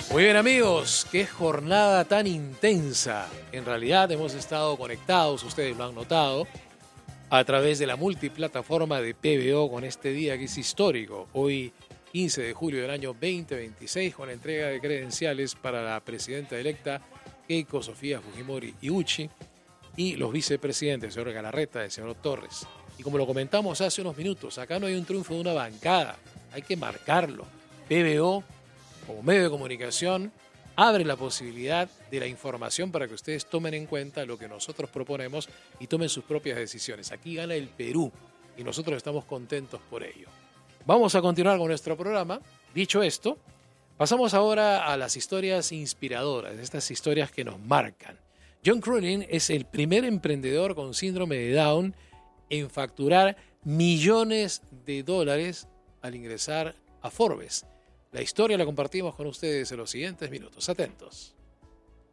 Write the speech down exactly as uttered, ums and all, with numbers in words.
Muy bien, amigos, qué jornada tan intensa. En realidad hemos estado conectados, ustedes lo han notado, a través de la multiplataforma de P B O con este día que es histórico. Hoy, quince de julio del año veinte veintiséis, con la entrega de credenciales para la presidenta electa Keiko Sofía Fujimori Iuchi y los vicepresidentes, el señor Galarreta y el señor Torres. Y como lo comentamos hace unos minutos, acá no hay un triunfo de una bancada, hay que marcarlo. P B O, como medio de comunicación, abre la posibilidad de la información para que ustedes tomen en cuenta lo que nosotros proponemos y tomen sus propias decisiones. Aquí gana el Perú y nosotros estamos contentos por ello. Vamos a continuar con nuestro programa. Dicho esto, pasamos ahora a las historias inspiradoras, estas historias que nos marcan. John Cronin es el primer emprendedor con síndrome de Down en facturar millones de dólares al ingresar a Forbes. La historia la compartimos con ustedes en los siguientes minutos. Atentos.